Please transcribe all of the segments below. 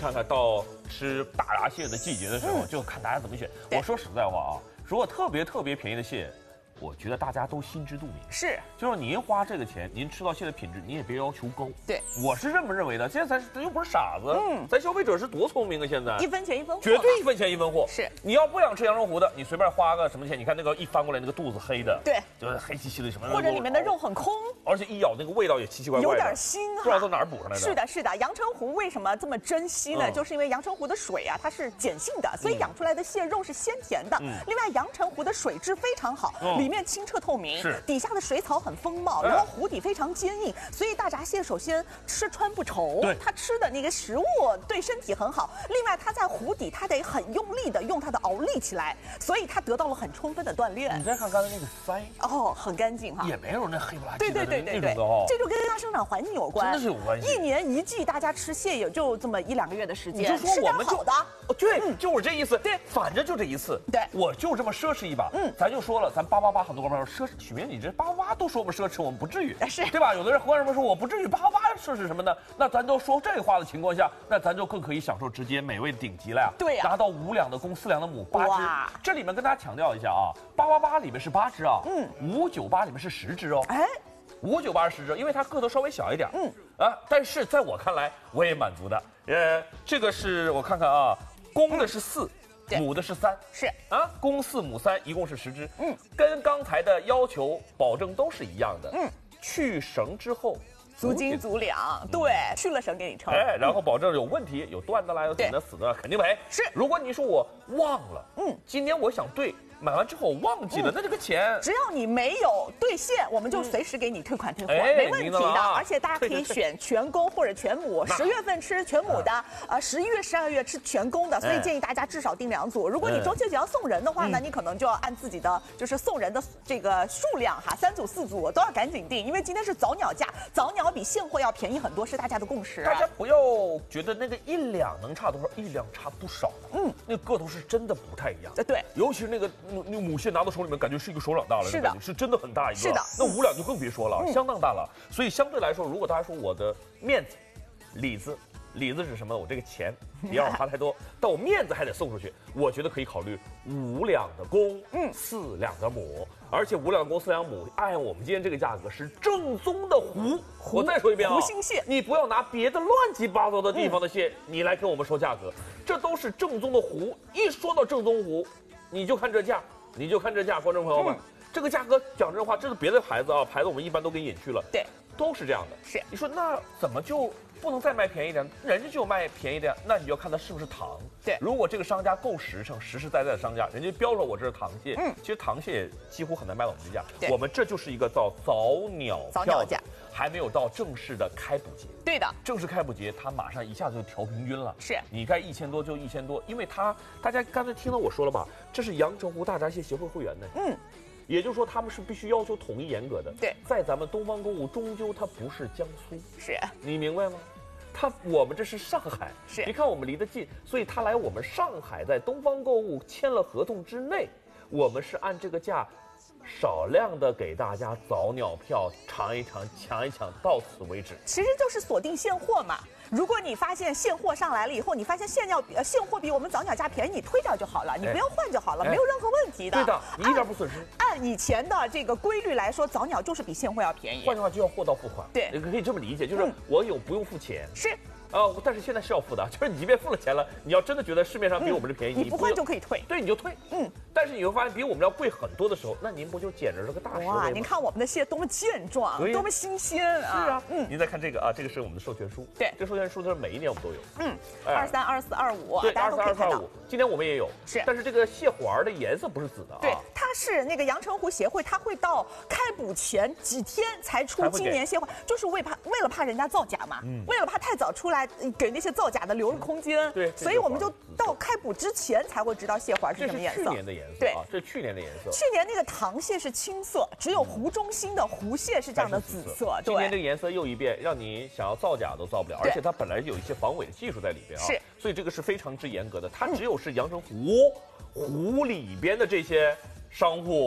看看到吃大闸蟹的季节的时候，就看大家怎么选。我说实在话啊，如果特别便宜的蟹，我觉得大家都心知肚明。 是， 就是您花这个钱，您吃到蟹的品质，您也别要求高。 对， 我是这么认为的。现在咱又不是傻子，咱消费者是多聪明啊！现在 1分钱1分货， 绝对1分钱1分货。 是， 你要不想吃阳澄湖的，你随便花个什么钱，你看那个一翻过来那个肚子黑的， 对， 就是黑漆漆的什么， 或者里面的肉很空， 而且一咬那个味道也奇奇怪怪的， 有点腥哈， 不知道从哪儿补上来的。 是的，是的。阳澄湖为什么这么珍惜呢？就是因为阳澄湖的水啊，它是碱性的，所以养出来的蟹肉是鲜甜的。另外，阳澄湖的水质非常好，里面清澈透明。 是， 底下的水草很丰茂，然后湖底非常坚硬，所以大闸蟹首先吃穿不愁，它吃的那个食物对身体很好。另外，它在湖底，它得很用力的用它的螯力起来，所以它得到了很充分的锻炼。 你再看刚才那个鳃， 哦，很干净哈， 也没有那黑不拉几的对， 那种的哦， 这就跟它生长环境有关， 真的是有关系。 1年1季，大家吃蟹也就这么1、2个月的时间， 你就说我们好的， 对，就我这意思， 对， 反正就这一次， 对， 我就这么奢侈一把，咱就说了，咱888很多哥们说奢侈，许明你这888都说我们奢侈，我们不至于， 是对吧？有的人为什么说我不至于888奢侈什么呢？那咱都说这话的情况下，那咱就更可以享受直接美味的顶级了呀， 对呀， 拿到5两的公，4两的母，8只，这里面跟大家强调一下啊，888里面是8只啊，598里面是10只哦，哎。598是10只，因为它个头稍微小一点，但是在我看来，我也满足的。这个是我看看啊，公的是4，母的是3， 是啊，公4母3，一共是10只，跟刚才的要求保证都是一样的，去绳之后。 足斤足两，对，去了绳给你称， 然后保证有问题，有断的啦，有怎的死的，肯定赔。 是， 如果你说我忘了，今天我想对。买完之后我忘记了，那这个钱， 只要你没有兑现，我们就随时给你退款退货，没问题的。而且大家可以选全公或者全母，10月份吃全母的，11月、12月吃全公的，所以建议大家至少订2组。如果你中秋节要送人的话呢，你可能就要按自己的就是送人的这个数量哈，3组4组都要赶紧订，因为今天是早鸟价，早鸟比现货要便宜很多，是大家的共识。 大家不要觉得那个1两能差多少，1两差不少的，那个个头是真的不太一样。 对， 尤其是那个母蟹拿到手里面，感觉是一个手掌大了， 是的， 是真的很大一个。 是的， 那5两就更别说了，相当大了。所以相对来说，如果大家说我的面子、里子是什么？我这个钱别让我花太多，但我面子还得送出去，我觉得可以考虑5两的公，4两的母，而且5两公4两母，按我们今天这个价格是正宗的湖。我再说一遍啊， 湖心蟹， 你不要拿别的乱七八糟的地方的蟹，你来跟我们说价格，这都是正宗的湖。一说到正宗湖，你就看这价，观众朋友们，这个价格讲真话，这是别的牌子啊，牌子我们一般都给隐去了， 对， 都是这样的。 是， 你说那怎么就不能再卖便宜点？人家就卖便宜点，那你就要看他是不是糖。 对，如果这个商家够实诚、实实在在的商家，人家标了我这是糖蟹，其实糖蟹也几乎很难卖到我们这价。我们这就是一个到早鸟价，还没有到正式的开捕节。 对的， 正式开捕节，它马上一下就调平均了。 是， 你该1000多就1000多，因为大家刚才听到我说了吧，这是阳澄湖大闸蟹协会会员的。也就是说，他们是必须要求统一严格的。 对， 在咱们东方购物，终究它不是江苏， 是你明白吗？我们这是上海， 是， 你看我们离得近，所以他来我们上海，在东方购物签了合同之内，我们是按这个价，少量的给大家早鸟票尝一尝、抢一抢，到此为止。 其实就是锁定现货嘛。如果你发现现货上来了以后，你发现现货比我们早鸟价便宜，你退掉就好了，你不要换就好了，没有任何问题的。 对的，你一点不损失。 按以前的这个规律来说，早鸟就是比现货要便宜。 换句话就要货到付款。 对， 你可以这么理解，就是我不用付钱。 是。 但是现在是要付的，就是你即便付了钱了，你要真的觉得市面上比我们这便宜， 你不换就可以退。 对，你就退。但是你会发现比我们要贵很多的时候，那您不就捡着这个大实惠吗？ 哇，您看我们的蟹多么健壮，多么新鲜啊！ 是啊，您再看这个啊，这个是我们的授权书。 对， 这授权书它是每一年我们都有。 23、24、25， 对， 大家都可以看到。 今年我们也有。 是， 但是这个蟹环的颜色不是紫的啊。 对，它是那个阳澄湖协会，它会到开捕前几天才出今年蟹环，就是为了怕人家造假嘛，为了怕太早出来给那些造假的留了空间。 对， 所以我们就到开捕之前才会知道蟹环是什么颜色。 这是去年的颜色。 对啊，这是去年的颜色。 去年那个塘蟹是青色，只有湖中心的湖蟹是这样的紫色。 今年这个颜色又一变，让你想要造假都造不了，而且它本来有一些防伪的技术在里边啊。 是， 所以这个是非常之严格的。它只有是阳澄湖里边的这些商户， 对，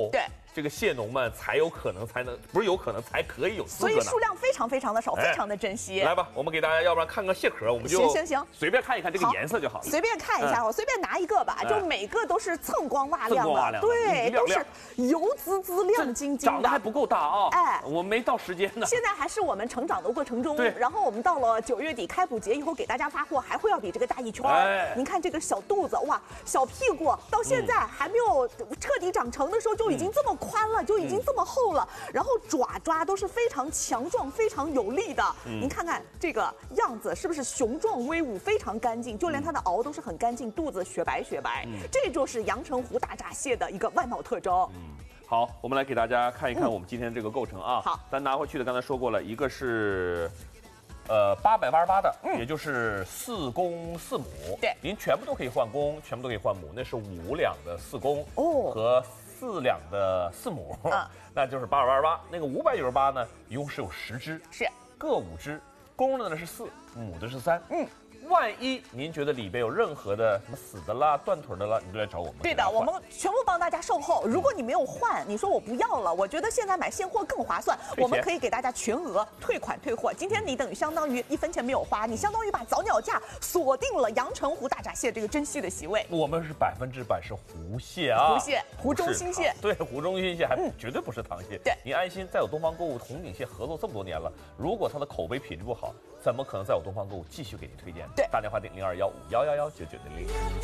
这个蟹农们才有可能不是有可能才可以有资格呢。 所以数量非常非常的少，非常的珍惜。 来吧，我们给大家，要不然看个蟹壳，我们就行， 随便看一看这个颜色就好了。 随便看一下，我随便拿一个吧，就每个都是锃光瓦亮的，对，都是油滋滋、亮晶晶的。 长得还不够大啊， 哎， 我没到时间呢。 现在还是我们成长的过程中，然后我们到了9月底开捕节以后，给大家发货，还会要比这个大一圈。您看这个小肚子，哇，小屁股到现在还没有彻底长成的时候，就已经这么宽了，就已经这么厚了。然后爪都是非常强壮、非常有力的。您看看这个样子，是不是雄壮威武、非常干净？就连它的螯都是很干净，肚子雪白。这就是阳澄湖大闸蟹的一个外貌特征。 好，我们来给大家看一看我们今天这个构成啊。 好， 咱拿回去的刚才说过了，一个是888的，也就是4公4母。 对， 您全部都可以换公，全部都可以换母，那是5两的4公和4两的4母，那就是888。那个598呢，一共是有10只， 是各5只，公的呢是4，母的是3。万一您觉得里边有任何的什么死的啦、断腿的啦，你就来找我们。 对的，我们全部帮大家售后。如果你没有换，你说我不要了，我觉得现在买现货更划算，我们可以给大家全额退款退货。今天你等于相当于1分钱没有花，你相当于把早鸟价锁定了阳澄湖大闸蟹这个珍稀的席位。 我们是100%是湖蟹啊， 湖蟹，湖中新蟹。 对，湖中新蟹还绝对不是螃蟹。 对， 您安心，在我东方购物红景蟹合作这么多年了，如果它的口碑品质不好，怎么可能在我东方购物继续给您推荐？ 对， 打电话订0215119900。